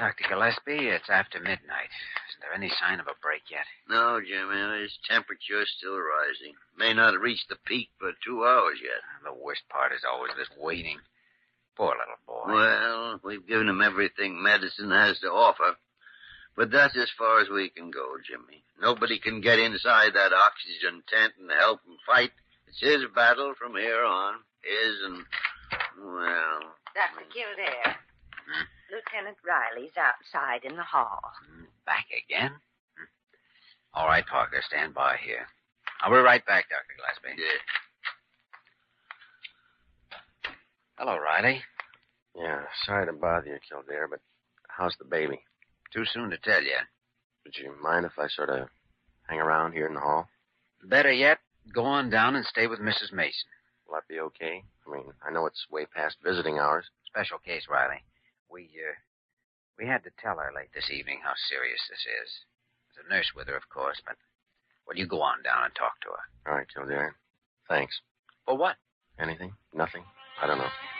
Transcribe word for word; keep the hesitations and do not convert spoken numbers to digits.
Doctor Gillespie, it's after midnight. Is there any sign of a break yet? No, Jimmy. His temperature's still rising. May not have reached the peak for two hours yet. The worst part is always this waiting. Poor little boy. Well, we've given him everything medicine has to offer. But that's as far as we can go, Jimmy. Nobody can get inside that oxygen tent and help him fight. It's his battle from here on. His and, well... Doctor Kildare. Hmm? Lieutenant Riley's outside in the hall. Back again? Hmm. All right, Parker, stand by here. I'll be right back, Doctor Gillespie. Yeah. Hello, Riley. Yeah, sorry to bother you, Kildare, but how's the baby? Too soon to tell you. Would you mind if I sort of hang around here in the hall? Better yet, go on down and stay with Missus Mason. Will that be okay? I mean, I know it's way past visiting hours. Special case, Riley. We, uh, we had to tell her late this evening how serious this is. There's a nurse with her, of course, but, well, you go on down and talk to her. All right, Kildare. Thanks. For what? Anything? Nothing? I don't know.